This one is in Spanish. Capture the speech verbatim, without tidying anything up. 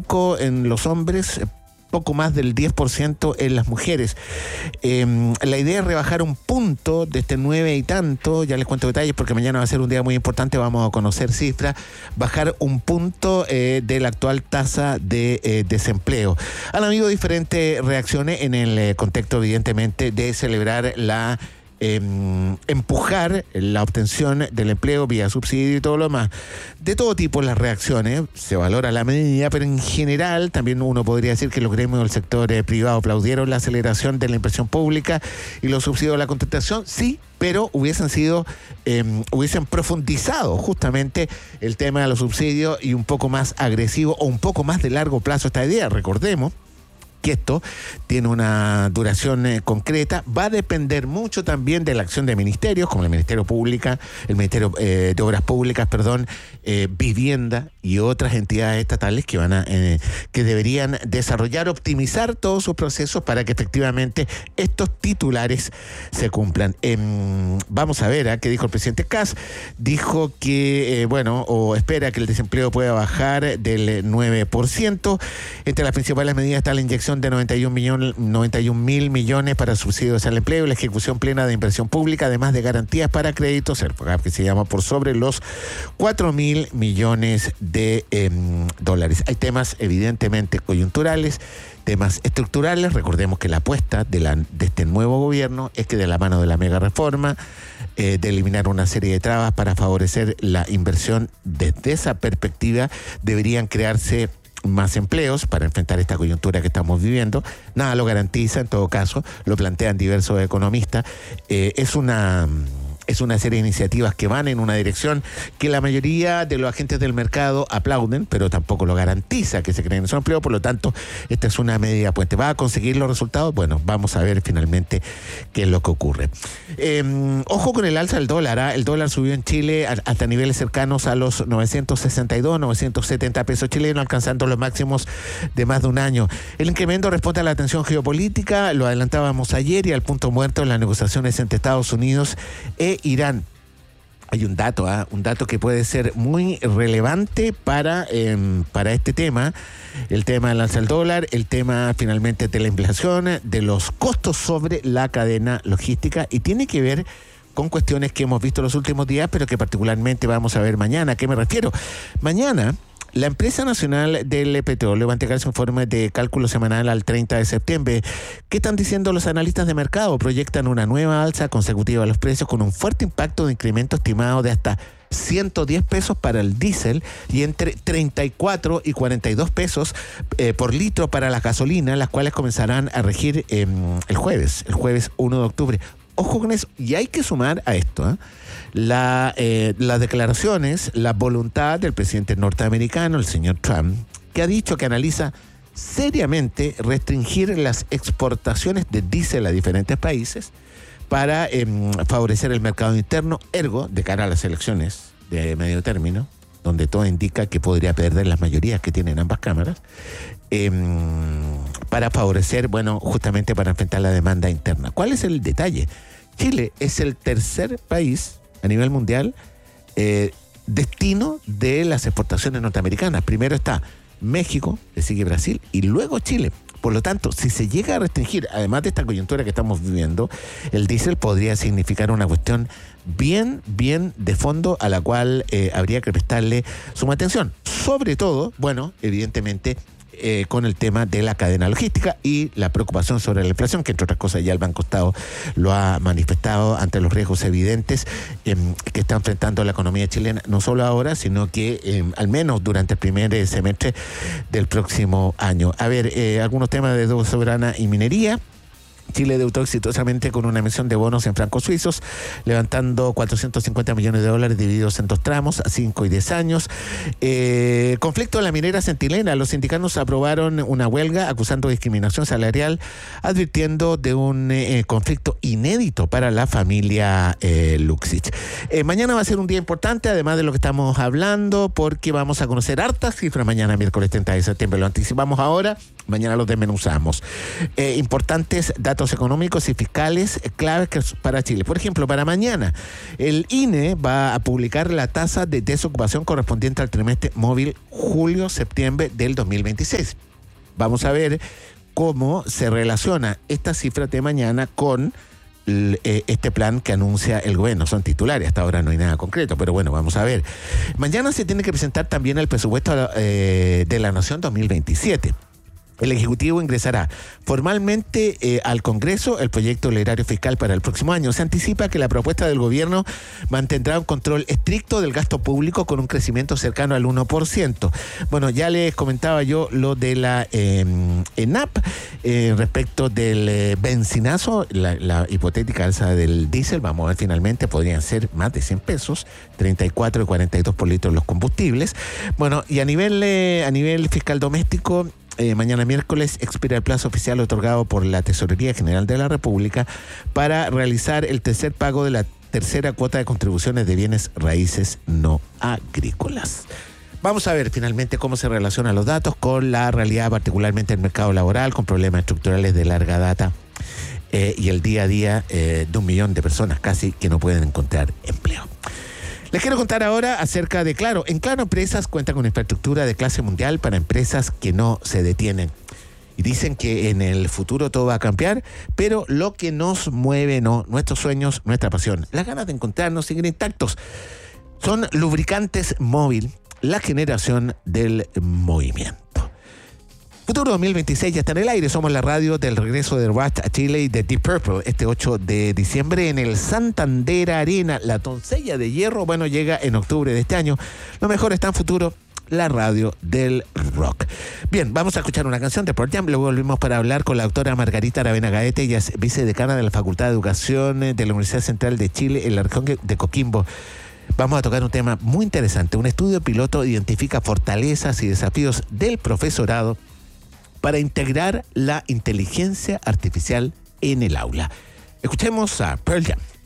cinco en los hombres, poco más del diez por ciento en las mujeres. Eh, la idea es rebajar un punto de este nueve y tanto, ya les cuento detalles porque mañana va a ser un día muy importante, vamos a conocer cifras, bajar un punto eh, de la actual tasa de eh, desempleo. Han habido diferentes reacciones en el eh, contexto, evidentemente, de celebrar la Eh, empujar la obtención del empleo vía subsidio y todo lo demás. De todo tipo las reacciones, se valora la medida, pero en general también uno podría decir que los gremios del sector eh, privado aplaudieron la aceleración de la inversión pública y los subsidios de la contratación, sí, pero hubiesen sido, eh, hubiesen profundizado justamente el tema de los subsidios y un poco más agresivo o un poco más de largo plazo esta idea. Recordemos que esto tiene una duración eh, concreta, va a depender mucho también de la acción de ministerios, como el Ministerio Pública, el Ministerio eh, de Obras Públicas, perdón, eh, Vivienda y otras entidades estatales que van a, eh, que deberían desarrollar, optimizar todos sus procesos para que efectivamente estos titulares se cumplan. Eh, vamos a ver ¿eh? qué dijo el presidente Kast. Dijo que, eh, bueno, o espera que el desempleo pueda bajar del nueve por ciento. Entre las principales medidas está la inyección de noventa y un mil millones para subsidios al empleo y la ejecución plena de inversión pública, además de garantías para créditos, que se llama por sobre los cuatro mil millones de eh, dólares. Hay temas evidentemente coyunturales, temas estructurales. Recordemos que la apuesta de, la, de este nuevo gobierno es que de la mano de la mega reforma, eh, de eliminar una serie de trabas para favorecer la inversión, desde esa perspectiva deberían crearse más empleos para enfrentar esta coyuntura que estamos viviendo. Nada lo garantiza, en todo caso, lo plantean diversos economistas. Eh, es una... Es una serie de iniciativas que van en una dirección que la mayoría de los agentes del mercado aplauden, pero tampoco lo garantiza que se creen esos empleos. Por lo tanto, esta es una medida puente. ¿Va a conseguir los resultados? Bueno, vamos a ver finalmente qué es lo que ocurre. Eh, ojo con el alza del dólar. ¿eh? El dólar subió en Chile hasta niveles cercanos a los novecientos sesenta y dos, novecientos setenta pesos chilenos, alcanzando los máximos de más de un año. El incremento responde a la tensión geopolítica, lo adelantábamos ayer, y al punto muerto en las negociaciones entre Estados Unidos e Irán. Hay un dato, ¿eh? un dato que puede ser muy relevante para, eh, para este tema, el tema del alza del dólar, el tema finalmente de la inflación, de los costos sobre la cadena logística, y tiene que ver con cuestiones que hemos visto los últimos días, pero que particularmente vamos a ver mañana. ¿A qué me refiero? Mañana la empresa nacional del petróleo va a entregar su informe de cálculo semanal al treinta de septiembre. ¿Qué están diciendo los analistas de mercado? Proyectan una nueva alza consecutiva a los precios con un fuerte impacto de incremento estimado de hasta ciento diez pesos para el diésel y entre treinta y cuatro y cuarenta y dos pesos eh, por litro para la gasolina, las cuales comenzarán a regir eh, el jueves, el jueves primero de octubre. Ojo con eso, y hay que sumar a esto ¿eh? la, eh, las declaraciones, la voluntad del presidente norteamericano, el señor Trump, que ha dicho que analiza seriamente restringir las exportaciones de diésel a diferentes países para eh, favorecer el mercado interno, ergo, de cara a las elecciones de medio término, donde todo indica que podría perder las mayorías que tienen ambas cámaras, eh, para favorecer, bueno, justamente para enfrentar la demanda interna. ¿Cuál es el detalle? Chile es el tercer país a nivel mundial eh, destino de las exportaciones norteamericanas. Primero está México, le sigue Brasil y luego Chile. Por lo tanto, si se llega a restringir, además de esta coyuntura que estamos viviendo, el diésel podría significar una cuestión bien, bien de fondo a la cual eh, habría que prestarle suma atención. Sobre todo, bueno, evidentemente, eh, con el tema de la cadena logística y la preocupación sobre la inflación, que entre otras cosas ya el Banco Estado lo ha manifestado ante los riesgos evidentes eh, que está enfrentando la economía chilena, no solo ahora, sino que eh, al menos durante el primer eh, semestre del próximo año. A ver, eh, algunos temas de deuda soberana y minería. Chile debutó exitosamente con una emisión de bonos en francos suizos, levantando cuatrocientos cincuenta millones de dólares divididos en dos tramos, a cinco y diez años. Eh, conflicto en la minera Centinela. Los sindicatos aprobaron una huelga acusando discriminación salarial, advirtiendo de un eh, conflicto inédito para la familia eh, Luxich. Eh, mañana va a ser un día importante, además de lo que estamos hablando, porque vamos a conocer hartas cifras mañana, miércoles treinta de septiembre. Lo anticipamos ahora, mañana los desmenuzamos. Eh, importantes datos datos económicos y fiscales claves para Chile. Por ejemplo, para mañana, el I N E va a publicar la tasa de desocupación correspondiente al trimestre móvil julio-septiembre del dos mil veintiséis. Vamos a ver cómo se relaciona esta cifra de mañana con este plan que anuncia el gobierno. Son titulares, hasta ahora no hay nada concreto, pero bueno, vamos a ver. Mañana se tiene que presentar también el presupuesto eh, de la Nación dos mil veintisiete. El Ejecutivo ingresará formalmente eh, al Congreso el proyecto del erario fiscal para el próximo año. Se anticipa que la propuesta del gobierno mantendrá un control estricto del gasto público con un crecimiento cercano al uno por ciento. Bueno, ya les comentaba yo lo de la eh, ENAP eh, respecto del eh, benzinazo, la, la hipotética alza del diésel. Vamos a ver, finalmente podrían ser más de cien pesos, treinta y cuatro y cuarenta y dos por litro los combustibles. Bueno, y a nivel, eh, a nivel fiscal doméstico, Eh, mañana miércoles expira el plazo oficial otorgado por la Tesorería General de la República para realizar el tercer pago de la tercera cuota de contribuciones de bienes raíces no agrícolas. Vamos a ver finalmente cómo se relacionan los datos con la realidad, particularmente el mercado laboral, con problemas estructurales de larga data eh, y el día a día eh, de un millón de personas casi que no pueden encontrar empleo. Les quiero contar ahora acerca de Claro. En Claro Empresas cuenta con infraestructura de clase mundial para empresas que no se detienen. Y dicen que en el futuro todo va a cambiar, pero lo que nos mueve, no, nuestros sueños, nuestra pasión, las ganas de encontrarnos siguen intactos. Son lubricantes móvil, la generación del movimiento. Futuro dos mil veintiséis ya está en el aire. Somos la radio del regreso de Rush a Chile y de Deep Purple este ocho de diciembre en el Santander Arena. La doncella de hierro, bueno, llega en octubre de este año. Lo mejor está en futuro, la radio del rock. Bien, vamos a escuchar una canción de Pearl Jam. Luego volvemos para hablar con la doctora Margarita Aravena Gaete. Ella es vicedecana de la Facultad de Educación de la Universidad Central de Chile en la región de Coquimbo. Vamos a tocar un tema muy interesante. Un estudio piloto identifica fortalezas y desafíos del profesorado para integrar la inteligencia artificial en el aula. Escuchemos a Pearl Jam.